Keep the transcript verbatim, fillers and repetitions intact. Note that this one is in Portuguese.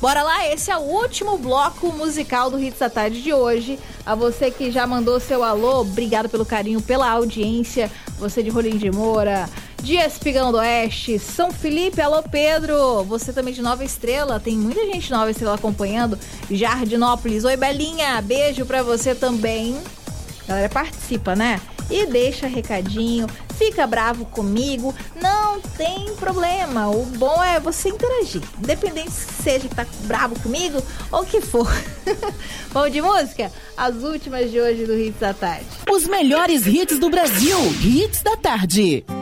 Bora lá, esse é o último bloco musical do Hits da Tarde de hoje. A você que já mandou seu alô, obrigado pelo carinho, pela audiência. Você de Rolim de Moura, de Espigão do Oeste, São Felipe, alô Pedro. Você também de Nova Estrela, tem muita gente de Nova Estrela acompanhando. Jardinópolis, oi Belinha, beijo pra você também. A galera participa, né? E deixa recadinho, fica bravo comigo, não tem problema. O bom é você interagir, independente se seja que tá bravo comigo ou o que for. Vamos de música? As últimas de hoje do Hits da Tarde. Os melhores hits do Brasil, Hits da Tarde.